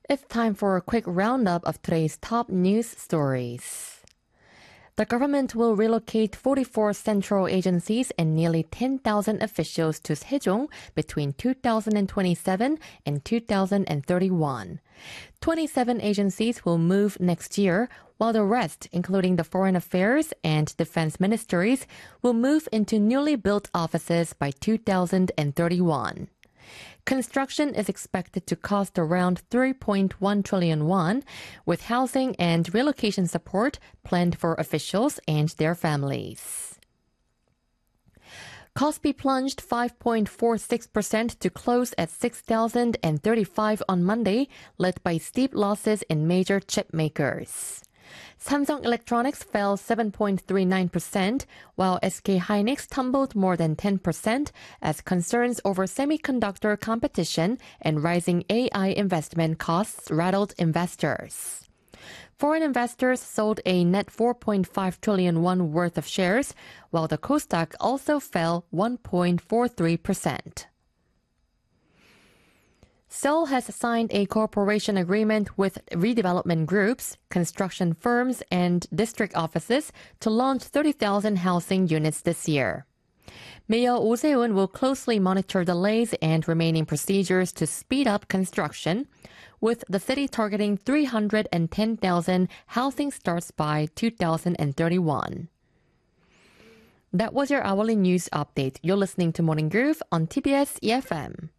It's time for a quick roundup of today's top news stories. The government will relocate 44 central agencies and nearly 10,000 officials to Sejong between 2027 and 2031. 27 agencies will move next year, while the rest, including the Foreign Affairs and Defense Ministries, will move into newly built offices by 2031. Construction is expected to cost around 3.1 trillion won, with housing and relocation support planned for officials and their families. Kospi plunged 5.46% to close at 6,035 on Monday, led by steep losses in major chip makers. Samsung Electronics fell 7.39%, while SK hynix tumbled more than 10% as concerns over semiconductor competition and rising AI investment costs rattled investors. Foreign investors sold a net 4.5 trillion won worth of shares, while the Kosdaq also fell 1.43%. Seoul has signed a cooperation agreement with redevelopment groups, construction firms, and district offices to launch 30,000 housing units this year. Mayor Oh Se-eun will closely monitor delays and remaining procedures to speed up construction, with the city targeting 310,000 housing starts by 2031. That was your hourly news update. You're listening to Morning Groove on TBS EFM.